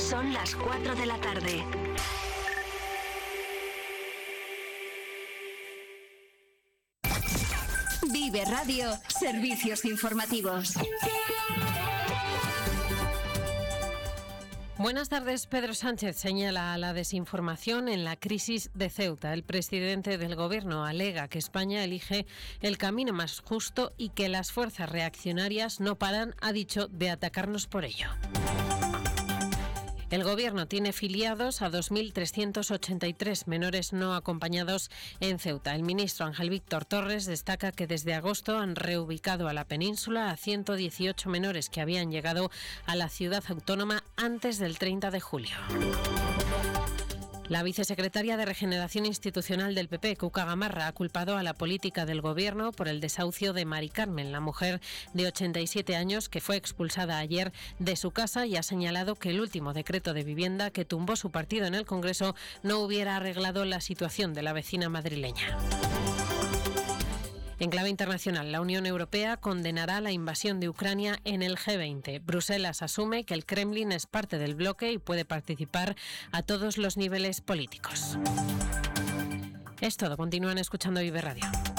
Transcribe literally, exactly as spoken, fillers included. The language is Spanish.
Son las cuatro de la tarde. Vive Radio, servicios informativos. Buenas tardes. Pedro Sánchez señala a la desinformación en la crisis de Ceuta. El presidente del Gobierno alega que España elige el camino más justo y que las fuerzas reaccionarias no paran, ha dicho, de atacarnos por ello. El Gobierno tiene filiados a dos mil trescientos ochenta y tres menores no acompañados en Ceuta. El ministro Ángel Víctor Torres destaca que desde agosto han reubicado a la península a ciento dieciocho menores que habían llegado a la ciudad autónoma antes del treinta de julio. La vicesecretaria de Regeneración Institucional del P P, Cuca Gamarra, ha culpado a la política del Gobierno por el desahucio de Mari Carmen, la mujer de ochenta y siete años que fue expulsada ayer de su casa, y ha señalado que el último decreto de vivienda que tumbó su partido en el Congreso no hubiera arreglado la situación de la vecina madrileña. En clave internacional, la Unión Europea condenará la invasión de Ucrania en el G veinte. Bruselas asume que el Kremlin es parte del bloque y puede participar a todos los niveles políticos. Es todo. Continúan escuchando Vive Radio.